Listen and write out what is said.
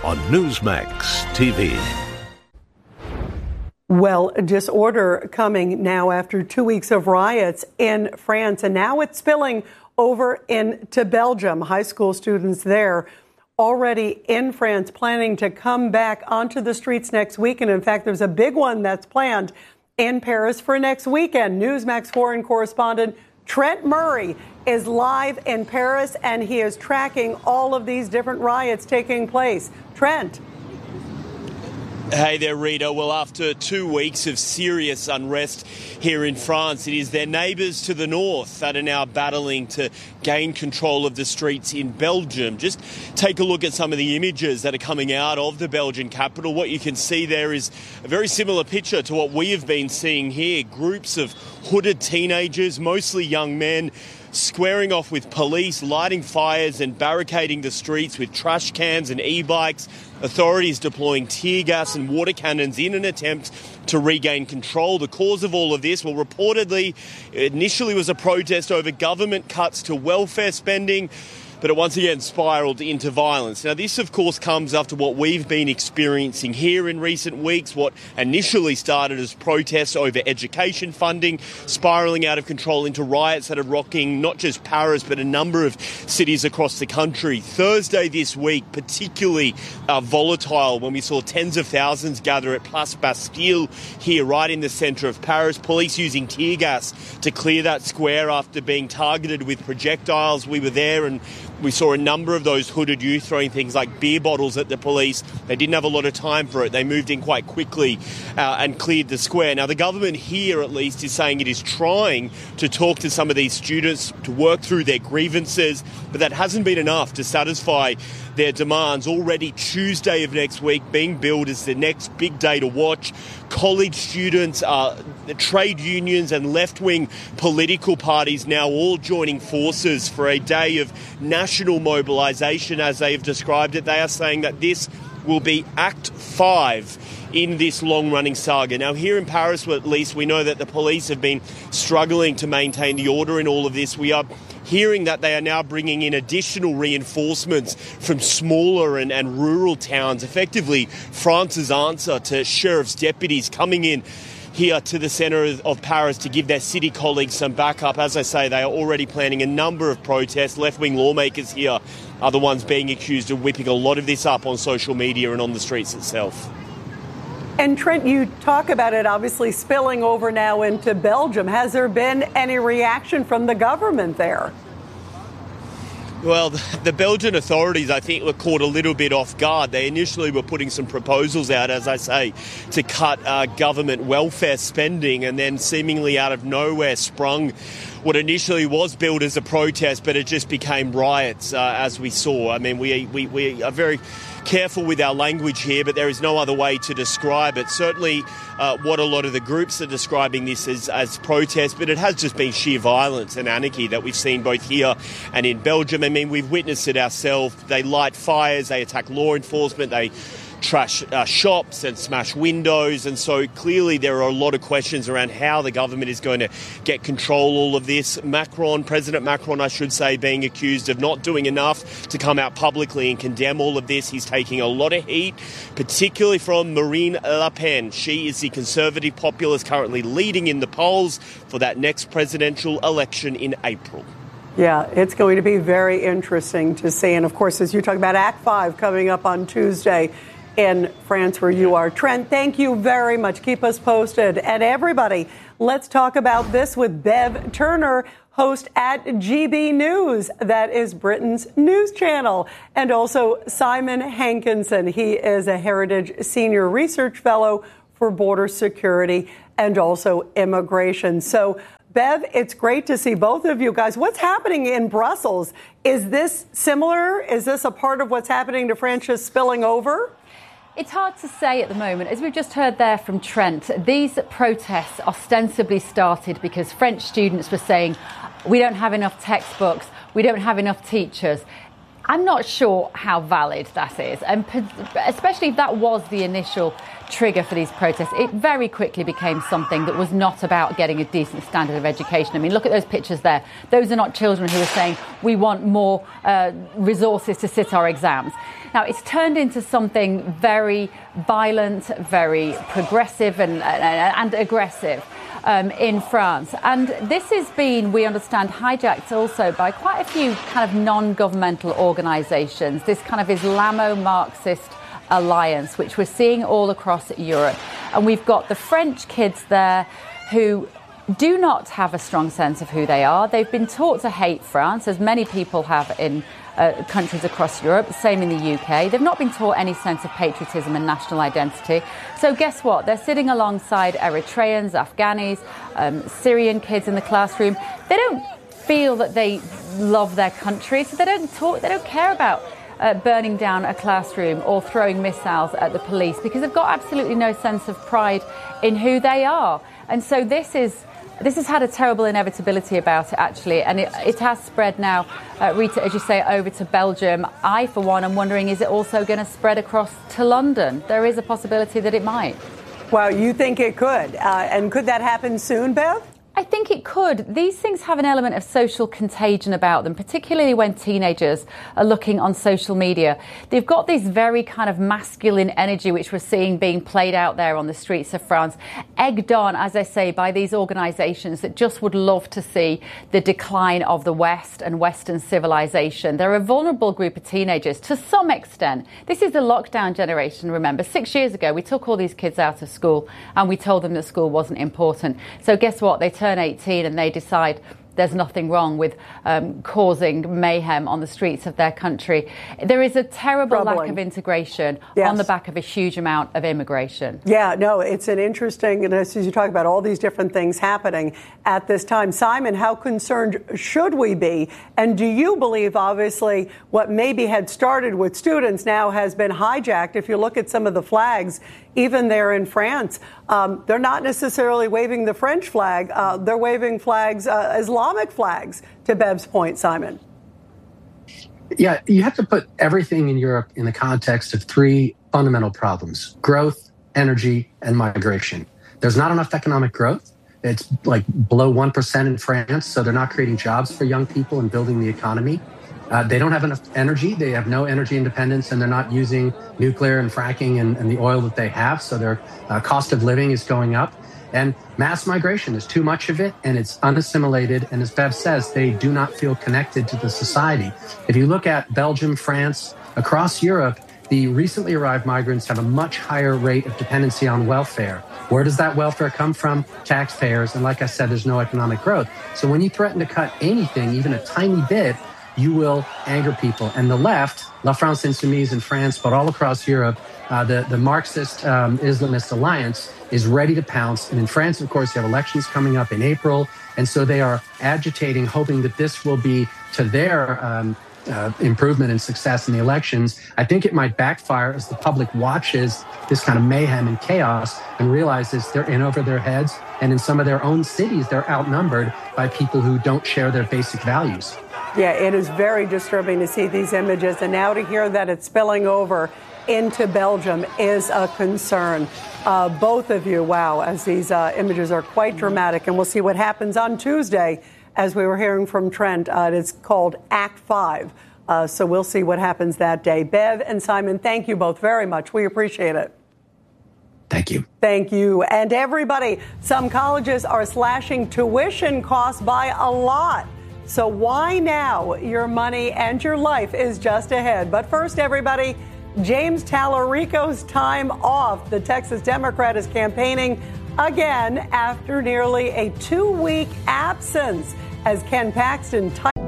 on Newsmax TV. Well, disorder coming now after 2 weeks of riots in France, and now it's spilling over into Belgium. High school students there already in France planning to come back onto the streets next week. And in fact, there's a big one that's planned in Paris for next weekend. Newsmax foreign correspondent Trent Murray is live in Paris, and he is tracking all of these different riots taking place. Trent. Hey there, Rita. Well, after 2 weeks of serious unrest here in France, it is their neighbours to the north that are now battling to gain control of the streets in Belgium. Just take a look at some of the images that are coming out of the Belgian capital. What you can see there is a very similar picture to what we have been seeing here. Groups of hooded teenagers, mostly young men, squaring off with police, lighting fires and barricading the streets with trash cans and e-bikes. Authorities deploying tear gas and water cannons in an attempt to regain control. The cause of all of this, well, reportedly, initially was a protest over government cuts to welfare spending, but it once again spiralled into violence. Now, this, of course, comes after what we've been experiencing here in recent weeks, what initially started as protests over education funding, spiralling out of control into riots that are rocking not just Paris, but a number of cities across the country. Thursday this week, particularly volatile when we saw tens of thousands gather at Place Bastille here right in the centre of Paris. Police using tear gas to clear that square after being targeted with projectiles. We were there and we saw a number of those hooded youth throwing things like beer bottles at the police. They didn't have a lot of time for it. They moved in quite quickly and cleared the square. Now, the government here, at least, is saying it is trying to talk to some of these students to work through their grievances, but that hasn't been enough to satisfy their demands. Already Tuesday of next week being billed as the next big day to watch. College students, the trade unions and left-wing political parties now all joining forces for a day of national mobilisation, as they have described it. They are saying that this will be Act 5 in this long-running saga. Now, here in Paris, at least, we know that the police have been struggling to maintain the order in all of this. We are hearing that they are now bringing in additional reinforcements from smaller and rural towns, effectively France's answer to sheriff's deputies coming in here to the centre of Paris to give their city colleagues some backup. As I say, they are already planning a number of protests. Left-wing lawmakers here are the ones being accused of whipping a lot of this up on social media and on the streets itself. And Trent, you talk about it obviously spilling over now into Belgium. Has there been any reaction from the government there? Well, the Belgian authorities, I think, were caught a little bit off guard. They initially were putting some proposals out, as I say, to cut government welfare spending, and then seemingly out of nowhere sprung what initially was billed as a protest, but it just became riots, as we saw. I mean, we are very careful with our language here, but there is no other way to describe it. Certainly what a lot of the groups are describing this as protest, but it has just been sheer violence and anarchy that we've seen both here and in Belgium. I mean, we've witnessed it ourselves. They light fires, they attack law enforcement, they trash shops and smash windows, and so clearly there are a lot of questions around how the government is going to get control all of this. President Macron, I should say, being accused of not doing enough to come out publicly and condemn all of this. He's taking a lot of heat, particularly from Marine Le Pen. She is the Conservative populist currently leading in the polls for that next presidential election in April. Yeah, it's going to be very interesting to see. And of course, as you talk about Act 5 coming up on Tuesday in France, where you are. Trent, thank you very much. Keep us posted. And everybody, let's talk about this with Bev Turner, host at GB News. That is Britain's news channel. And also Simon Hankinson. He is a Heritage Senior Research Fellow for Border Security and also Immigration. So, Bev, it's great to see both of you guys. What's happening in Brussels? Is this similar? Is this a part of what's happening to France just spilling over? It's hard to say at the moment. As we've just heard there from Trent, these protests ostensibly started because French students were saying, we don't have enough textbooks, we don't have enough teachers. I'm not sure how valid that is, and especially if that was the initial trigger for these protests. It very quickly became something that was not about getting a decent standard of education. I mean, look at those pictures there. Those are not children who are saying, we want more resources to sit our exams. Now, it's turned into something very violent, very progressive and aggressive. In France. And this has been, we understand, hijacked also by quite a few kind of non-governmental organisations, this kind of Islamo-Marxist alliance, which we're seeing all across Europe. And we've got the French kids there who do not have a strong sense of who they are. They've been taught to hate France, as many people have in countries across Europe, same in the UK. They've not been taught any sense of patriotism and national identity. So guess what? They're sitting alongside Eritreans, Afghanis, Syrian kids in the classroom. They don't feel that they love their country, so they don't care about burning down a classroom or throwing missiles at the police, because they've got absolutely no sense of pride in who they are. And so this has had a terrible inevitability about it, actually, and it has spread now, Rita, as you say, over to Belgium. I, for one, am wondering, is it also going to spread across to London? There is a possibility that it might. Well, you think it could. And could that happen soon, Bev? I think it could. These things have an element of social contagion about them, particularly when teenagers are looking on social media. They've got this very kind of masculine energy, which we're seeing being played out there on the streets of France, egged on, as I say, by these organisations that just would love to see the decline of the West and Western civilization. They're a vulnerable group of teenagers to some extent. This is the lockdown generation, remember. 6 years ago, we took all these kids out of school and we told them that school wasn't important. So guess what? They turn 18 and they decide there's nothing wrong with causing mayhem on the streets of their country. There is a terrible lack of integration on the back of a huge amount of immigration. Yeah, no, it's an interesting, and as you talk about all these different things happening at this time. Simon, how concerned should we be? And do you believe, obviously, what maybe had started with students now has been hijacked? If you look at some of the flags, even there in France, they're not necessarily waving the French flag. They're waving flags, Islamic flags, to Bev's point, Simon. Yeah, you have to put everything in Europe in the context of three fundamental problems: growth, energy, and migration. There's not enough economic growth. It's like below 1% in France, so they're not creating jobs for young people and building the economy. They don't have enough energy. They have no energy independence, and they're not using nuclear and fracking and the oil that they have, so their cost of living is going up. And mass migration, there's too much of it, and it's unassimilated. And as Bev says, they do not feel connected to the society. If you look at Belgium, France, across Europe, the recently arrived migrants have a much higher rate of dependency on welfare. Where does that welfare come from? Taxpayers. And like I said, there's no economic growth. So when you threaten to cut anything, even a tiny bit, you will anger people. And the left, La France Insoumise in France, but all across Europe, the Marxist Islamist alliance is ready to pounce. And in France, of course, you have elections coming up in April. And so they are agitating, hoping that this will be to their improvement and success in the elections. I think it might backfire as the public watches this kind of mayhem and chaos and realizes they're in over their heads. And in some of their own cities, they're outnumbered by people who don't share their basic values. Yeah, it is very disturbing to see these images. And now to hear that it's spilling over into Belgium is a concern. Both of you, wow, as these images are quite dramatic. And we'll see what happens on Tuesday. As we were hearing from Trent, it's called Act 5. So we'll see what happens that day. Bev and Simon, thank you both very much. We appreciate it. Thank you. Thank you. And everybody, some colleges are slashing tuition costs by a lot. So why now? Your money and your life is just ahead. But first, everybody, James Tallarico's time off. The Texas Democrat is campaigning again after nearly a 2-week absence as Ken Paxton